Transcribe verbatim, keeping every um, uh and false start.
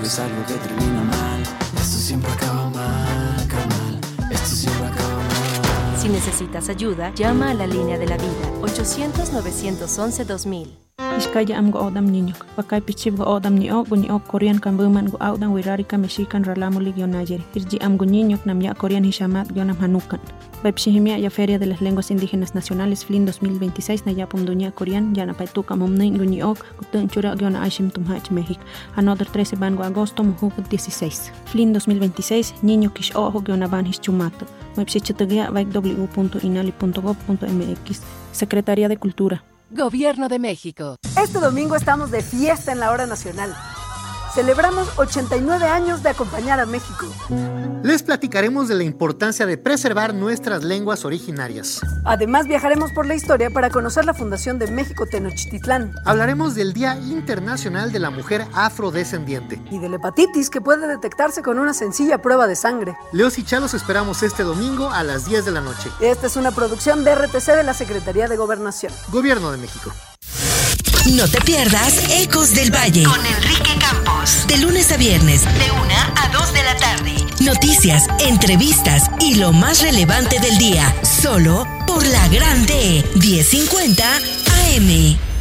solo es algo que termina mal. Esto siempre acaba mal, acaba mal. Esto siempre acaba mal. Si necesitas ayuda, llama a la línea de la vida, ochocientos, novecientos once, dos mil. Iskaya am go odam niño, bakay pichib go odam ni o, ni o Korean kambuman go audan wirari ka Mexican ralamuli gionayeri. Irji am go niño nam ya Korean hishamat gionam hanukan. Baipshihimia ya Feria de las Lenguas Indígenas Nacionales F L I N dos mil veintiséis na ya pomduña Korean ya na paituka momnei go ni o, gutun chura giona aishim tumhach México. Another trece van go agosto mujuk dieciséis. F L I N dos mil veintiséis niño kish ojo giona van hischumato. Baipshichitagia vaik w punto inali punto gob punto m x. Secretaría de Cultura. Gobierno de México. Este domingo estamos de fiesta en la Hora Nacional. Celebramos ochenta y nueve años de acompañar a México. Les platicaremos de la importancia de preservar nuestras lenguas originarias. Además, viajaremos por la historia para conocer la fundación de México Tenochtitlán. Hablaremos del Día Internacional de la Mujer Afrodescendiente. Y de la hepatitis, que puede detectarse con una sencilla prueba de sangre. Leos y Chalos esperamos este domingo a las diez de la noche. Esta es una producción de R T C de la Secretaría de Gobernación. Gobierno de México. No te pierdas Ecos del Valle con Enrique Campos. De lunes a viernes, de una a dos de la tarde. Noticias, entrevistas y lo más relevante del día. Solo por La Grande, diez cincuenta A M.